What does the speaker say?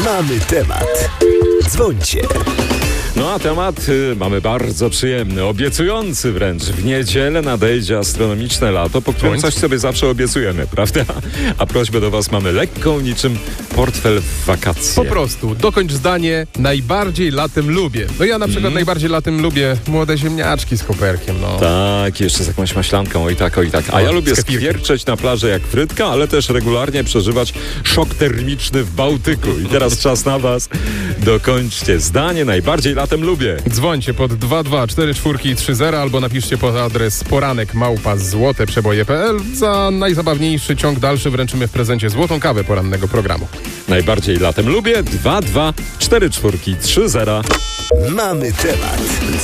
Mamy temat. Dzwońcie. No a temat mamy bardzo przyjemny, obiecujący wręcz. W niedzielę nadejdzie astronomiczne lato, po którym coś sobie zawsze obiecujemy, prawda? A prośbę do was mamy lekką, niczym portfel w wakacje. Po prostu, dokończ zdanie, najbardziej latem lubię. No ja na przykład najbardziej latem lubię młode ziemniaczki z koperkiem, no. Tak, jeszcze z jakąś maślanką, oj tak, oj tak. A ja lubię skwierczeć na plaży jak frytka, ale też regularnie przeżywać szok termiczny w Bałtyku. I teraz czas na was. Dokończcie zdanie, najbardziej latem lubię. Dzwońcie pod 2244330 albo napiszcie pod adres poranek@złoteprzeboje.pl. Za najzabawniejszy ciąg dalszy wręczymy w prezencie złotą kawę porannego programu. Najbardziej latem lubię 2244330. Mamy temat.